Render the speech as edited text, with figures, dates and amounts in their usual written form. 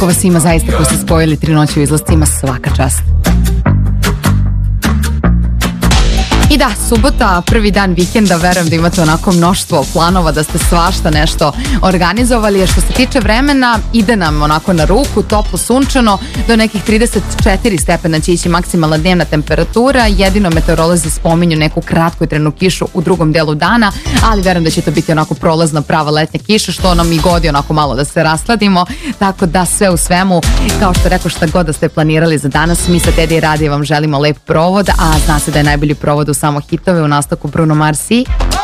Toliko vas ima zaista koji ste spojili 3 noći u izlascima, svaka čast. I da, subota, prvi dan vikenda, verujem da imate onako mnoštvo planova, da ste svašta nešto organizovali, jer što se tiče vremena, ide nam onako na ruku, toplo, sunčano, do nekih 34 stepena će ići maksimalna dnevna temperatura, jedino meteorolozi spominju neku kratku i trenu kišu u drugom delu dana, ali verujem da će to biti onako prolazna prava letnja kiša, što nam i godi onako malo da se rasladimo, tako da sve u svemu, kao što rekao, šta god da ste planirali za danas, mi sa Teddy i Radi vam želimo lep provod, a zna se da je najbolji provod u samo hitove, u nastavku Bruno Mars i